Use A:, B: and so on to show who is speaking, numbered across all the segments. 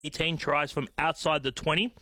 A: 18 tries from outside the 20,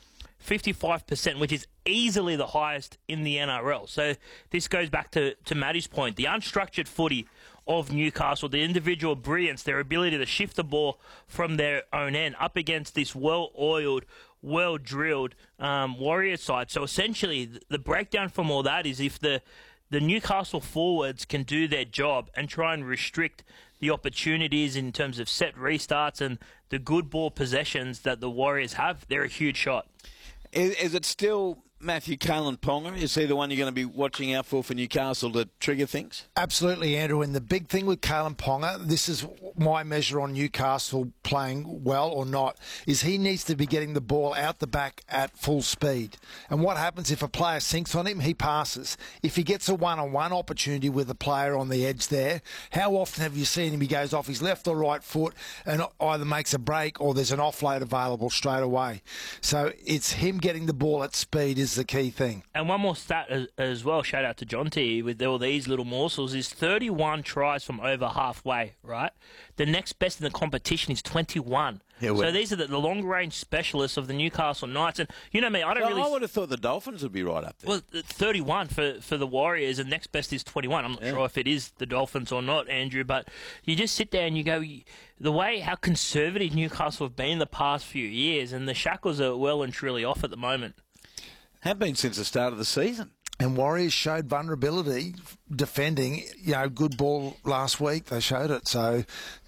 A: 55%, which is easily the highest in the NRL. So this goes back to Matty's point. The unstructured footy of Newcastle, the individual brilliance, their ability to shift the ball from their own end up against this well-oiled, well-drilled Warriors side. So essentially, the breakdown from all that is if the Newcastle forwards can do their job and try and restrict the opportunities in terms of set restarts and the good ball possessions that the Warriors have, they're a huge shot.
B: Is it still Matthew Kalen Ponga? Is he the one you're going to be watching out for Newcastle to trigger things?
C: Absolutely, Andrew. And the big thing with Kalen Ponga, this is my measure on Newcastle playing well or not, is he needs to be getting the ball out the back at full speed. And what happens if a player sinks on him? He passes. If he gets a one-on-one opportunity with a player on the edge there, how often have you seen him? He goes off his left or right foot and either makes a break or there's an offload available straight away. So it's him getting the ball at speed is the key thing.
A: And one more stat as well, shout out to John T with all these little morsels, is 31 tries from over halfway, right? The next best in the competition is 21. Yeah, well, so these are the long-range specialists of the Newcastle Knights. And you know me, I
B: would have thought the Dolphins would be right up there.
A: Well, 31 for the Warriors, and next best is 21. I'm not sure if it is the Dolphins or not, Andrew, but you just sit there and you go, the way how conservative Newcastle have been the past few years, and the shackles are well and truly off at the moment.
B: Have been since the start of the season.
C: And Warriors showed vulnerability defending, good ball last week. They showed it. So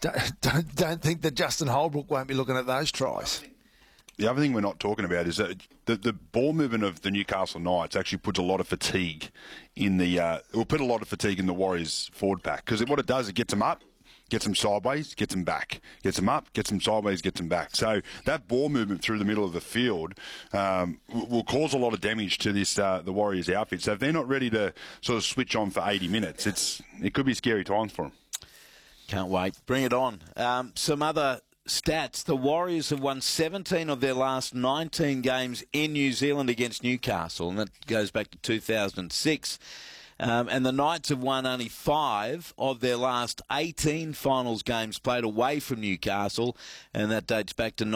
C: don't think that Justin Holbrook won't be looking at those tries.
D: The other thing we're not talking about is that the ball movement of the Newcastle Knights actually puts a lot of fatigue in the. It will put a lot of fatigue in the Warriors forward pack because what it does, it gets them up, gets them sideways, gets them back, gets them up, gets them sideways, gets them back. So that ball movement through the middle of the field will cause a lot of damage to this the Warriors outfit. So if they're not ready to sort of switch on for 80 minutes, it could be scary times for them.
B: Can't wait. Bring it on. Some other stats. The Warriors have won 17 of their last 19 games in New Zealand against Newcastle, and that goes back to 2006. And the Knights have won only 5 of their last 18 finals games played away from Newcastle, and that dates back to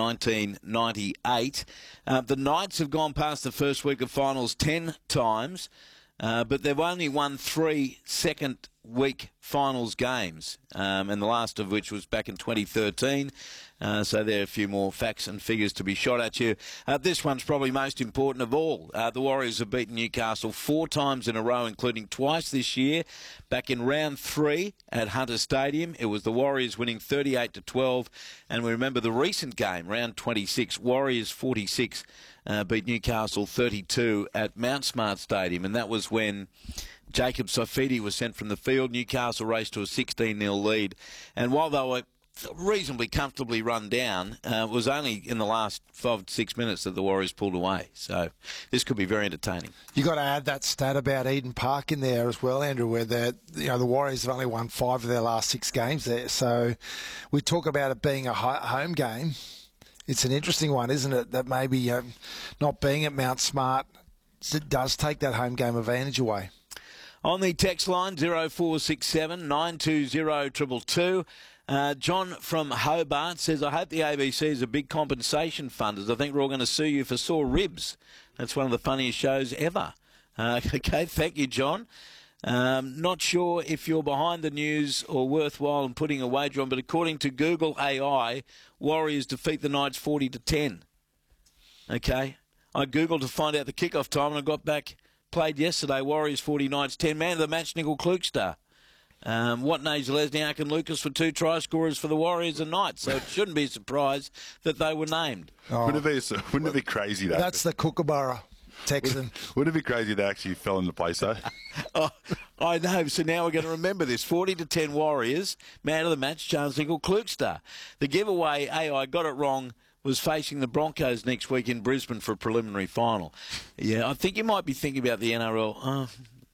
B: 1998. The Knights have gone past the first week of finals 10 times, but they've only won 3 second week finals games, and the last of which was back in 2013. So there are a few more facts and figures to be shot at you. This one's probably most important of all. The Warriors have beaten Newcastle 4 times in a row, including twice this year. Back in round 3 at Hunter Stadium, it was the Warriors winning 38-12. And we remember the recent game, round 26, Warriors 46 beat Newcastle 32 at Mount Smart Stadium. And that was when Jacob Saifiti was sent from the field. Newcastle raced to a 16-0 lead. And while they were reasonably comfortably run down, it was only in the last 5-6 minutes that the Warriors pulled away. So this could be very entertaining.
C: You got to add that stat about Eden Park in there as well, Andrew, where the Warriors have only won 5 of their last 6 games there. So we talk about it being a home game. It's an interesting one, isn't it? That maybe not being at Mount Smart does take that home game advantage away.
B: On the text line, 0467 920 222. John from Hobart says, I hope the ABC is a big compensation fund, as I think we're all going to sue you for sore ribs. That's one of the funniest shows ever. Okay, thank you, John. Not sure if you're behind the news or worthwhile in putting a wager on, but according to Google AI, Warriors defeat the Knights 40-10. Okay, I Googled to find out the kickoff time, and I got back, played yesterday, Warriors 40, Knights 10. Man of the match, Nickel Klukster. Watney, Lesniak and Lucas were 2 try scorers for the Warriors and Knights, so it shouldn't be a surprise that they were named.
D: Oh. Wouldn't it be crazy, though?
C: That's the Kookaburra Texan.
D: Wouldn't it be crazy they actually fell into place, though?
B: Oh, I know, so now we're going to remember this. 40-10 Warriors, man of the match, Charles Nickel Klukster. The giveaway, AI got it wrong, was facing the Broncos next week in Brisbane for a preliminary final. Yeah, I think you might be thinking about the NRL.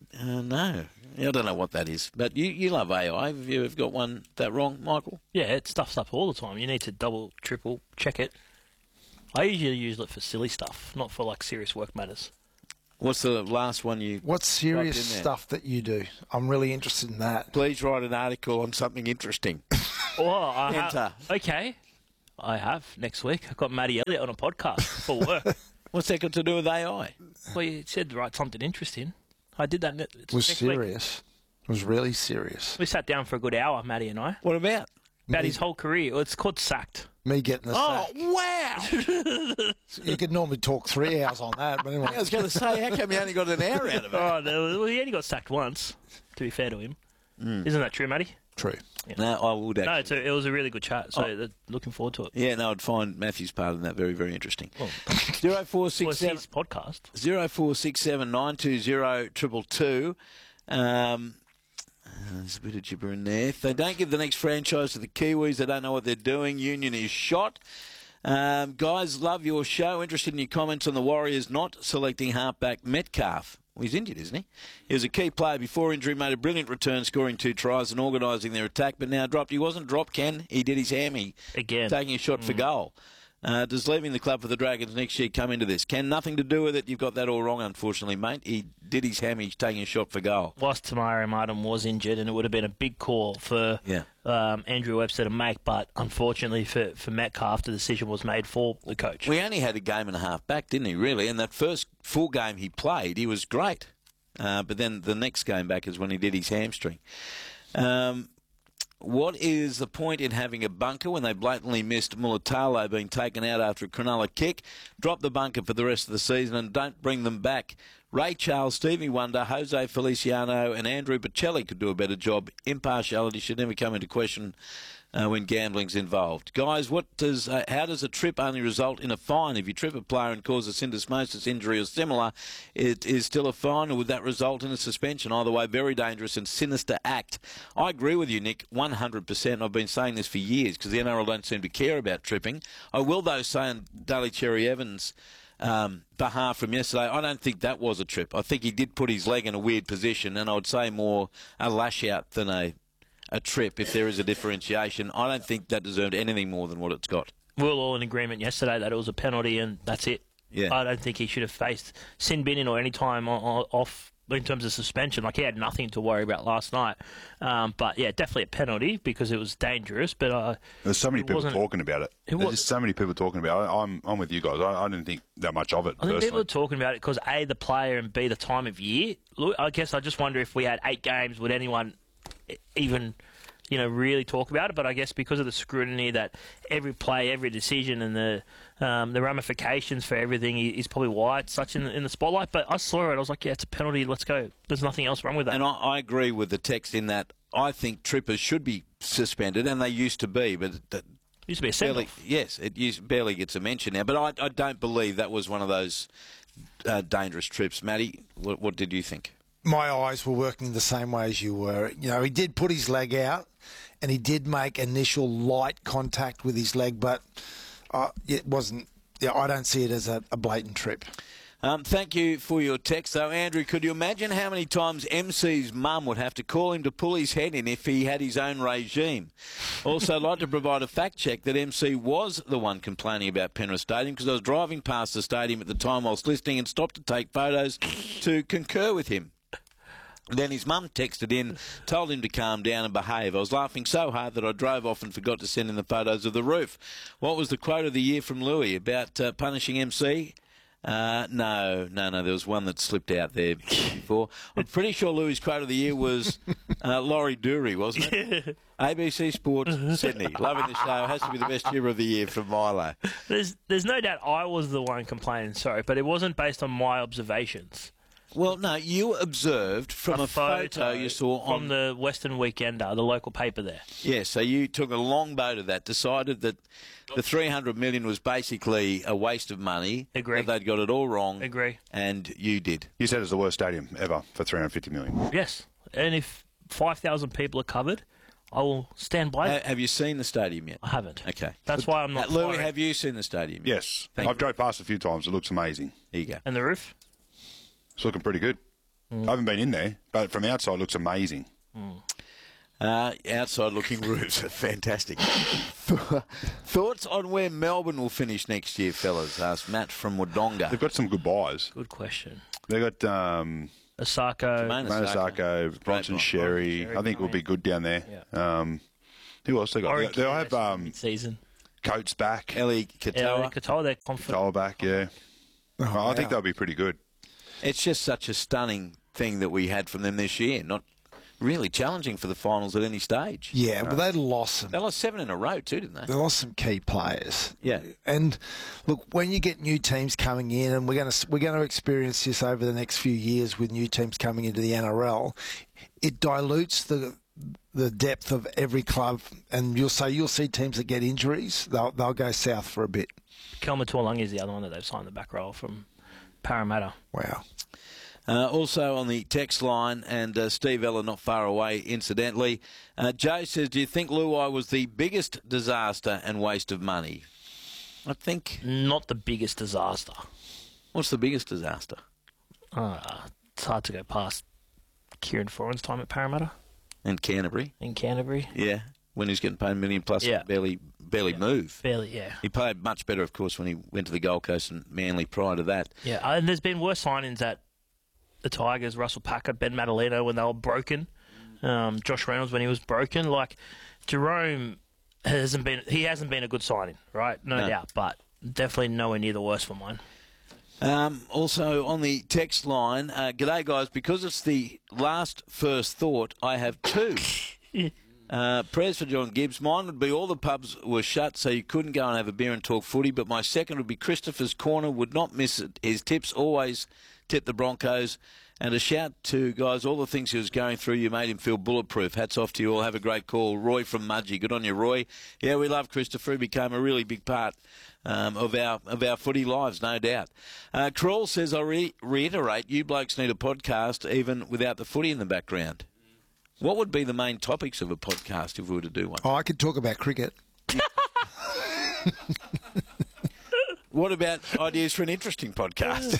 B: No. I don't know what that is, but you love AI. Have you ever got one that wrong, Michael?
A: Yeah, it stuffs up all the time. You need to double, triple check it. I usually use it for silly stuff, not for serious work matters.
B: What's the last one you...
C: What's serious stuff that you do? I'm really interested in that.
B: Please write an article on something interesting.
A: Enter. Okay. I have next week. I've got Matty Elliott on a podcast for work.
B: What's that got to do with AI?
A: Well, you said to write something interesting. I did that.
C: It was serious. It was really serious.
A: We sat down for a good hour, Matty and I,
B: What about?
A: about his whole career. Well, it's called Sacked.
C: Me getting the
B: Oh,
C: sack.
B: wow.
C: You could normally talk 3 hours on that, but anyway.
B: I was going to say, how come you only got an hour out of it?
A: Oh, no, well, he only got sacked once, to be fair to him. Isn't that true, Matty?
C: True.
B: No, I would actually.
A: No, it was a really good chat, so looking forward to it.
B: Yeah, no, I'd find Matthew's part in that very, very interesting.
A: Well,
B: 0467
A: his podcast.
B: 0467 920 222. There's a bit of gibber in there. If they don't give the next franchise to the Kiwis, they don't know what they're doing. Union is shot. Guys, love your show. Interested in your comments on the Warriors not selecting halfback Metcalf. Well, he's injured, isn't he? He was a key player before injury, made a brilliant return, scoring 2 tries and organising their attack, but now dropped. He wasn't dropped, Ken. He did his hammy.
A: Again.
B: Taking a shot for goal. Does leaving the club for the Dragons next year come into this? Ken, nothing to do with it. You've got that all wrong, unfortunately, mate. He did his hammy, taking a shot for goal.
A: Whilst Tamari Martin was injured, and it would have been a big call for Andrew Webster to make, but unfortunately for Metcalf, the decision was made for the coach.
B: We only had a game and a half back, didn't he, really? And that first full game he played, he was great. But then the next game back is when he did his hamstring. What is the point in having a bunker when they blatantly missed Mulatalo being taken out after a Cronulla kick? Drop the bunker for the rest of the season and don't bring them back. Ray Charles, Stevie Wonder, Jose Feliciano and Andrew Bocelli could do a better job. Impartiality should never come into question when gambling's involved. Guys, how does a trip only result in a fine? If you trip a player and cause a syndesmosis injury or similar, it is still a fine, or would that result in a suspension? Either way, very dangerous and sinister act. I agree with you, Nick, 100%. I've been saying this for years because the NRL don't seem to care about tripping. I will, though, say on Daly Cherry Evans' behalf from yesterday, I don't think that was a trip. I think he did put his leg in a weird position, and I would say more a lash-out than a trip if there is a differentiation. I don't think that deserved anything more than what it's got.
A: We were all in agreement yesterday that it was a penalty and that's it.
B: Yeah.
A: I don't think he should have faced sin binning or any time off in terms of suspension. Like, he had nothing to worry about last night. But, yeah, definitely a penalty because it was dangerous. But
D: there's so many people talking about it. There's just so many people talking about it. I'm with you guys. I didn't think that much of it,
A: I think
D: personally.
A: people are talking about it because, A, the player, and B, the time of year. Look, I guess I just wonder if we had 8 games, would anyone even really talk about it? But I guess because of the scrutiny that every play, every decision, and the ramifications for everything is probably why it's such in the spotlight. But I saw it, I was like, yeah, it's a penalty, let's go. There's nothing else wrong with that.
B: And I agree with the text in that I think trippers should be suspended, and they used to be, but
A: It used to be a send
B: yes, barely gets a mention now. But I don't believe that was one of those dangerous trips. Matty, what did you think?
C: My eyes were working the same way as you were. He did put his leg out and he did make initial light contact with his leg, but it wasn't. I don't see it as a blatant trip.
B: Thank you for your text, though. Andrew, could you imagine how many times MC's mum would have to call him to pull his head in if he had his own regime? Also, I'd like to provide a fact check that MC was the one complaining about Penrith Stadium because I was driving past the stadium at the time whilst listening and stopped to take photos to concur with him. Then his mum texted in, told him to calm down and behave. I was laughing so hard that I drove off and forgot to send in the photos of the roof. What was the quote of the year from Louis about punishing MC? No, there was one that slipped out there before. I'm pretty sure Louis' quote of the year was Laurie Dury, wasn't it? ABC Sports, Sydney. Loving the show. Has to be the best year of the year from Milo.
A: There's no doubt I was the one complaining, sorry, but it wasn't based on my observations.
B: Well, no, you observed from a photo you saw
A: from the Western Weekender, the local paper there.
B: Yeah, so you took a long boat of that, decided that the $300 million was basically a waste of money.
A: Agree.
B: That they'd got it all wrong.
A: Agree.
B: And you did.
D: You said it's the worst stadium ever for $350 million.
A: Yes, and if 5,000 people are covered, I will stand by it.
B: Have you seen the stadium yet?
A: I haven't.
B: Okay.
A: That's why I'm not
B: Louis,
A: firing.
B: have you seen the stadium yet?
D: Yes. I've drove past a few times. It looks amazing.
B: There you go.
A: And the roof?
D: It's looking pretty good. I haven't been in there, but from outside it looks amazing.
B: Outside looking roofs are fantastic. Thoughts on where Melbourne will finish next year, fellas? Asked Matt from Wodonga.
D: They've got some good buys.
A: Good question.
D: They've got
A: Asako.
B: Osako,
D: Bronson Sherry. I think will be good down there.
A: Yeah.
D: Who else they got?
A: Orange
D: They'll have
A: mid-season.
D: Coates back.
B: Eli Katoa.
A: Katoa, they're confident.
D: Katoa back, yeah. I think they'll be pretty good.
B: It's just such a stunning thing that we had from them this year. Not really challenging for the finals at any stage.
C: Yeah, but they lost some.
B: They lost 7 in a row too, didn't they?
C: They lost some key players.
B: Yeah.
C: And look, when you get new teams coming in, and we're going to experience this over the next few years with new teams coming into the NRL, it dilutes the depth of every club, and you'll see teams that get injuries, they'll go south for a bit.
A: Kelma Tuolangi is the other one that they've signed the back row from Parramatta.
C: Wow.
B: Also on the text line, and Steve Ella not far away, incidentally. Joe says, do you think Luai was the biggest disaster and waste of money? I think...
A: Not the biggest disaster.
B: What's the biggest disaster?
A: It's hard to go past Kieran Foran's time at Parramatta.
B: And Canterbury.
A: In Canterbury.
B: Yeah, when he was getting paid $1 million plus,
A: Yeah.
B: barely move.
A: Barely, yeah.
B: He played much better, of course, when he went to the Gold Coast and Manly prior to that.
A: Yeah, and there's been worse signings at the Tigers, Russell Packer, Ben Madaleno when they were broken, Josh Reynolds when he was broken. Like, Jerome hasn't been a good signing, right? No doubt, but definitely nowhere near the worst for mine.
B: Also on the text line, g'day guys, because it's the last first thought, I have two. Prayers for John Gibbs. Mine would be all the pubs were shut, so you couldn't go and have a beer and talk footy, but my second would be Christopher's Corner, would not miss it. His tips always tip the Broncos. And a shout to, guys, all the things he was going through, you made him feel bulletproof. Hats off to you all. Have a great call. Roy from Mudgee. Good on you, Roy. Yeah, we love Christopher. He became a really big part of our footy lives, no doubt. Kroll says, I reiterate, you blokes need a podcast even without the footy in the background. What would be the main topics of a podcast if we were to do one?
C: Oh, I could talk about cricket.
B: What about ideas for an interesting podcast?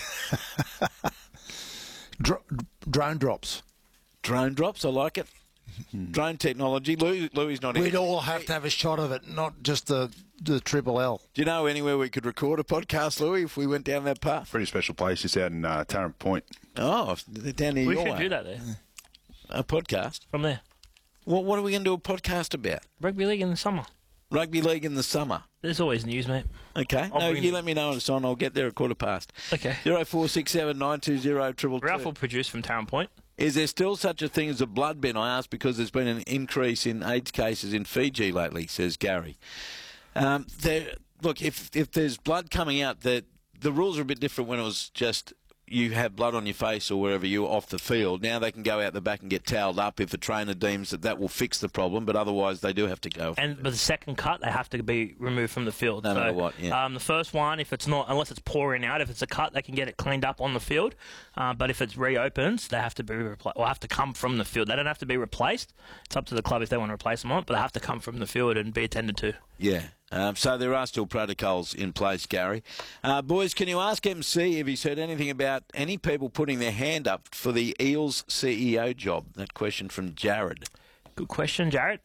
C: Drone drops.
B: Drone drops, I like it. Drone technology. Louis not in.
C: We'd all have to have a shot of it, not just the triple L.
B: Do you know anywhere we could record a podcast, Louis, if we went down that path?
D: Pretty special place. It's out in Tarrant Point.
B: Oh, they're down near
A: We
B: your
A: should
B: way.
A: do that there.
B: A podcast?
A: From there.
B: What are we going to do a podcast about?
A: Rugby league in the summer.
B: Rugby league in the summer.
A: There's always news, mate.
B: Okay.
A: I'll bring
B: You
A: it.
B: let me know when it's on. I'll get there at 2:15.
A: Okay.
B: 0467 920 222.
A: Ralph will produce from Tarrant Point.
B: Is there still such a thing as a blood bin? I ask because there's been an increase in AIDS cases in Fiji lately, says Gary. Look, if there's blood coming out, the rules are a bit different when it was just you have blood on your face or wherever you're off the field. Now they can go out the back and get towelled up if a trainer deems that will fix the problem, but otherwise they do have to go.
A: And with the second cut, they have to be removed from the field.
B: No matter what, yeah.
A: The first one, if it's not, unless it's pouring out, if it's a cut, they can get it cleaned up on the field. But if it reopens, they have to be have to come from the field. They don't have to be replaced. It's up to the club if they want to replace them or not, but they have to come from the field and be attended to.
B: Yeah. So there are still protocols in place, Gary. Boys, can you ask MC if he's heard anything about any people putting their hand up for the Eels CEO job? That question from Jared.
A: Good question, Jarrett.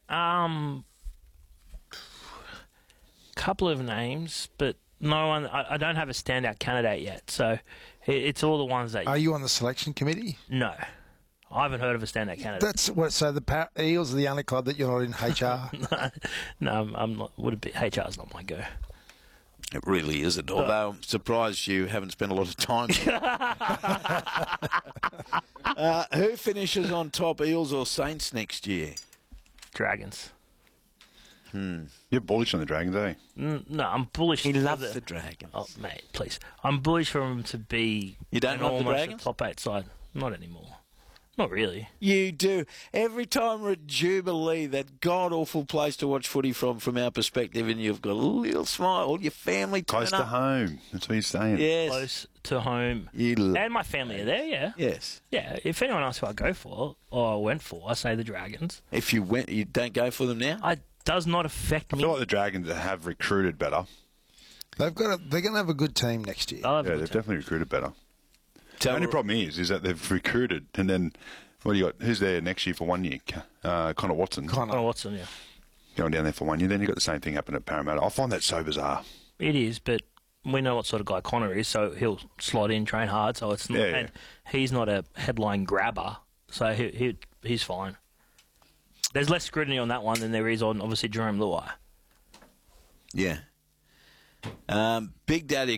A: Couple of names, but no one. I don't have a standout candidate yet, so it's all the ones that.
C: Are you on the selection committee?
A: No, I haven't heard of a standout candidate.
C: That's what. So the Eels are the only club that you're not in HR.
A: No, I'm not. Would it be HR's not my go.
B: It really isn't, although I'm surprised you haven't spent a lot of time. Who finishes on top, Eels or Saints next year?
A: Dragons.
D: You're bullish on the Dragons, eh?
A: No, I'm bullish.
B: He
A: for
B: loves the Dragons.
A: Oh, mate, please. I'm bullish for them to be.
B: You don't
A: an
B: love the
A: almost
B: Dragons?
A: a top 8 side. Not anymore. Not really.
B: You do. Every time we're at Jubilee, that god-awful place to watch footy from our perspective, and you've got a little smile, all your family
D: Close
B: turn
D: to
B: up.
D: home. That's what he's saying.
B: Yes.
A: Close to home. And my family are there, yeah.
B: Yes.
A: Yeah, if anyone asks who I go for, or went for, I say the Dragons.
B: If you went, you don't go for them now?
A: It does not affect
D: I
A: me.
D: feel like the Dragons have recruited better.
C: They're going to have a good team next year.
A: I'll have a
D: Yeah,
A: good
D: they've
A: time.
D: definitely recruited better.
B: So
D: The only problem is that they've recruited, and then what do you got? Who's there next year for 1 year? Connor Watson.
A: Oh, Watson, yeah.
D: Going down there for 1 year. Then you've got the same thing happen at Parramatta. I find that so bizarre.
A: It is, but we know what sort of guy Connor is, so he'll slot in, train hard, so it's not,
D: Yeah,
A: and he's not a headline grabber, so he's fine. There's less scrutiny on that one than there is on, obviously, Jerome Luai.
B: Yeah. Big Daddy